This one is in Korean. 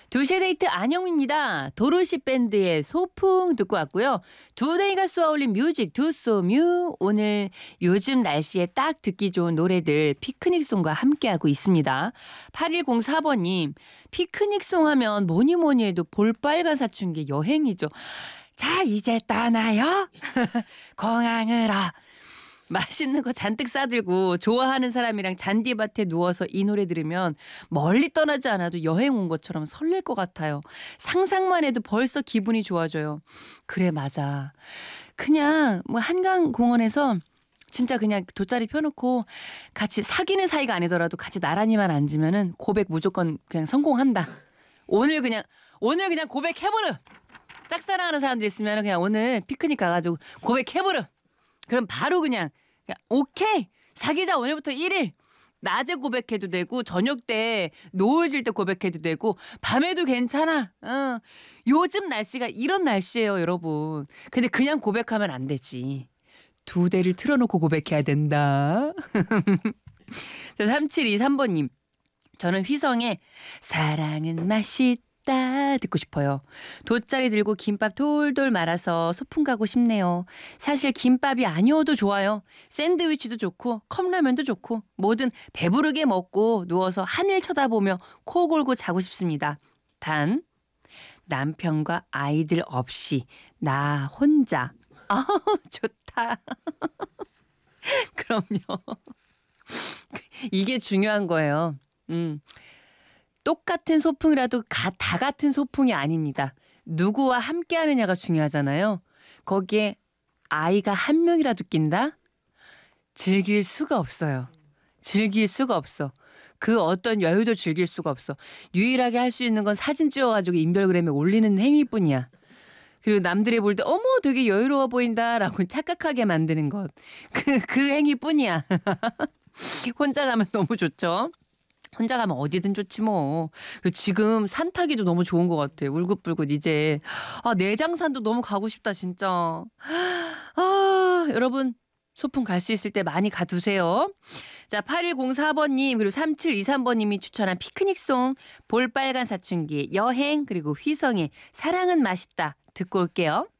두시의 데이트 안영입니다. 도로시 밴드의 소풍 듣고 왔고요. 두 데이 가수와 어울린 뮤직 두소뮤 오늘 요즘 날씨에 딱 듣기 좋은 노래들 피크닉송과 함께하고 있습니다. 8104번님 피크닉송 하면 뭐니 해도 볼빨간 사춘기 여행이죠. 자 이제 떠나요. 공항으로. 맛있는 거 잔뜩 싸들고 좋아하는 사람이랑 잔디밭에 누워서 이 노래 들으면 멀리 떠나지 않아도 여행 온 것처럼 설렐 것 같아요. 상상만 해도 벌써 기분이 좋아져요. 그래 맞아. 그냥 뭐 한강공원에서 진짜 그냥 돗자리 펴놓고 같이 사귀는 사이가 아니더라도 같이 나란히만 앉으면은 고백 무조건 그냥 성공한다. 오늘 그냥 고백해버려. 짝사랑하는 사람들 있으면 그냥 오늘 피크닉 가가지고 고백해버려. 그럼 바로 그냥 오케이 사귀자 오늘부터 1일 낮에 고백해도 되고 저녁 때 노을 질 때 고백해도 되고 밤에도 괜찮아. 요즘 날씨가 이런 날씨예요 여러분. 근데 그냥 고백하면 안 되지. 두 대를 틀어놓고 고백해야 된다. 3723번님 저는 휘성의 사랑은 맛있다 듣고 싶어요. 돗자리 들고 김밥 돌돌 말아서 소풍 가고 싶네요. 사실 김밥이 아니어도 좋아요. 샌드위치도 좋고 컵라면도 좋고 뭐든 배부르게 먹고 누워서 하늘 쳐다보며 코 골고 자고 싶습니다. 단 남편과 아이들 없이 나 혼자. 좋다. 그럼요. 이게 중요한 거예요. 똑같은 소풍이라도 다 같은 소풍이 아닙니다. 누구와 함께 하느냐가 중요하잖아요. 거기에 아이가 한 명이라도 낀다? 즐길 수가 없어요. 즐길 수가 없어. 그 어떤 여유도 즐길 수가 없어. 유일하게 할 수 있는 건 사진 찍어가지고 인별그램에 올리는 행위뿐이야. 그리고 남들이 볼 때 어머 되게 여유로워 보인다라고 착각하게 만드는 것. 그 행위뿐이야. 혼자 가면 너무 좋죠. 혼자 가면 어디든 좋지 뭐. 그리고 지금 산 타기도 너무 좋은 것 같아요. 울긋불긋 이제. 내장산도 너무 가고 싶다 진짜. 여러분 소풍 갈 수 있을 때 많이 가두세요. 자 8104번님 그리고 3723번님이 추천한 피크닉송 볼빨간 사춘기의 여행 그리고 휘성의 사랑은 맛있다 듣고 올게요.